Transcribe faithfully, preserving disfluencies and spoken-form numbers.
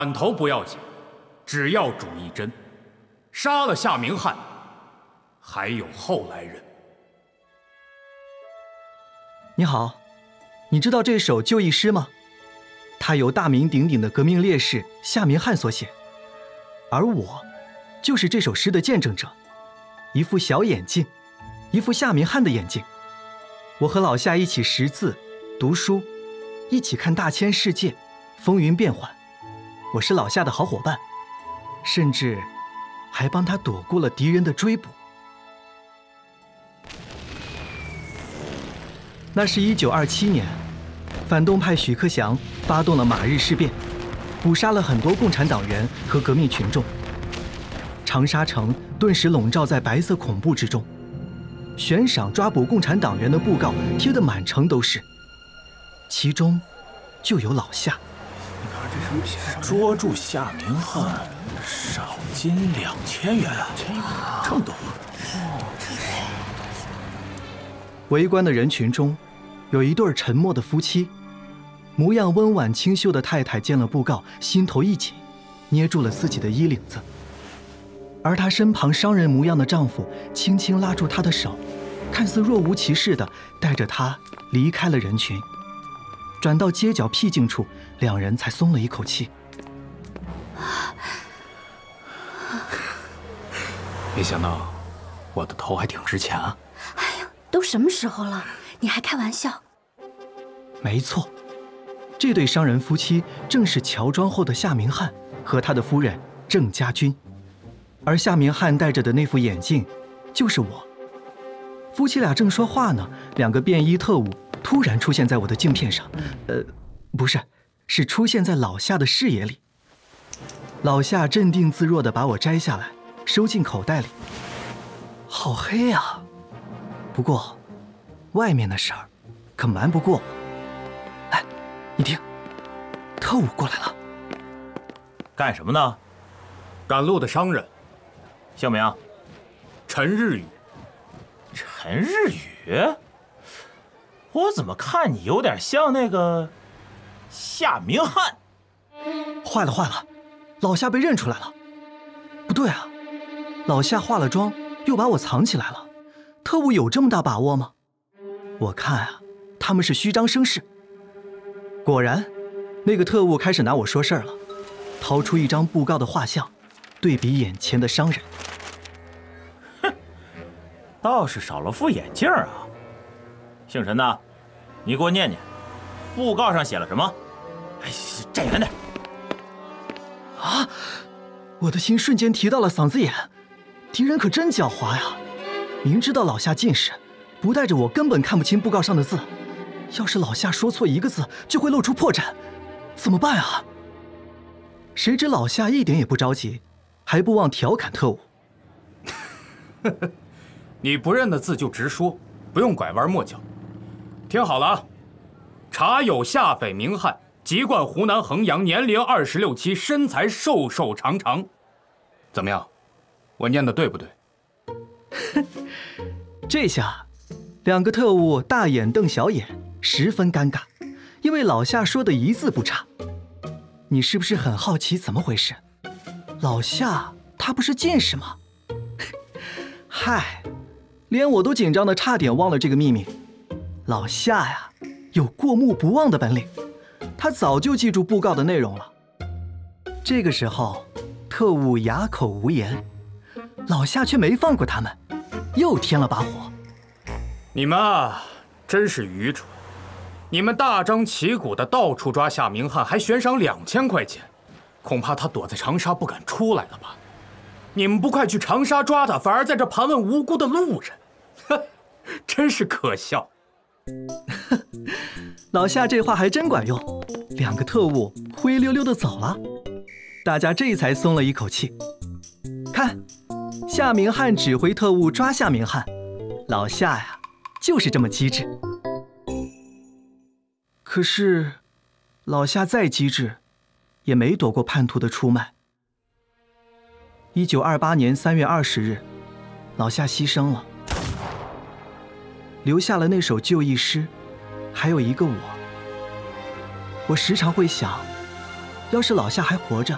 砍头不要紧，只要主一针。杀了夏明翰，还有后来人。 你好，你知道这首《就义诗》吗？它由大名鼎鼎的革命烈士夏明翰所写，而我就是这首诗的见证者。一副小眼镜，一副夏明翰的眼镜。我和老夏一起识字、读书，一起看大千世界，风云变幻。我是老夏的好伙伴，甚至还帮他躲过了敌人的追捕。那是一九二七年，反动派许克祥发动了马日事变，捕杀了很多共产党员和革命群众。长沙城顿时笼罩在白色恐怖之中，悬赏抓捕共产党员的布告贴得满城都是，其中就有老夏。 捉住夏明翰，赏金两千元，这么多！ 围观的人群中，有一对沉默的夫妻，模样温婉清秀的太太见了布告，心头一紧，捏住了自己的衣领子。而她身旁商人模样的丈夫轻轻拉住她的手，看似若无其事地带着她离开了人群。转到街角僻静处，两人才松了一口气。 没想到我的头还挺值钱啊！ 哎呀，都什么时候了，你还开玩笑？ 没错，这对商人夫妻正是乔装后的夏明翰和他的夫人郑家军，而夏明翰戴着的那副眼镜就是我。夫妻俩正说话呢，两个便衣特务突然出现在我的镜片上，呃，不是，是出现在老夏的视野里。老夏镇定自若地把我摘下来，收进口袋里。好黑呀！不过，外面的事儿可瞒不过我。哎，你听，特务过来了。 干什么呢？ 赶路的商人。 姓名？ 陈日宇。 陈日宇？我怎么看你有点像那个夏明翰？ 坏了坏了，老夏被认出来了。不对啊，老夏化了妆又把我藏起来了，特务有这么大把握吗？我看啊，他们是虚张声势。果然，那个特务开始拿我说事儿了，掏出一张布告的画像，对比眼前的商人。 哼，倒是少了副眼镜啊。姓陈的，你给我念念，布告上写了什么？哎，站远点。 啊！我的心瞬间提到了嗓子眼，敌人可真狡猾呀！明知道老夏近视，不带着我根本看不清布告上的字。要是老夏说错一个字，就会露出破绽，怎么办啊？谁知老夏一点也不着急，还不忘调侃特务：“ 你不认的字就直说，不用拐弯抹角。听好了啊，查有夏匪明翰。”籍贯湖南衡阳，年龄二十六七，身材瘦瘦长长，怎么样？我念的对不对？ 这下，两个特务大眼瞪小眼，十分尴尬，因为老夏说的一字不差。你是不是很好奇怎么回事？老夏他不是近视吗？嗨，连我都紧张的差点忘了这个秘密。老夏呀，有过目不忘的本领。他早就记住布告的内容了。这个时候，特务哑口无言，老夏却没放过他们，又添了把火。 你们啊，真是愚蠢！你们大张旗鼓的到处抓夏明翰，还悬赏两千块钱，恐怕他躲在长沙不敢出来了吧？你们不快去长沙抓他，反而在这盘问无辜的路人，哼，真是可笑。 老夏这话还真管用，两个特务灰溜溜的走了，大家这才松了一口气。看，夏明翰指挥特务抓夏明翰，老夏呀，就是这么机智。可是，老夏再机智，也没躲过叛徒的出卖。一九二八年三月二十日，老夏牺牲了，留下了那首就义诗。还有一个我，我时常会想，要是老夏还活着，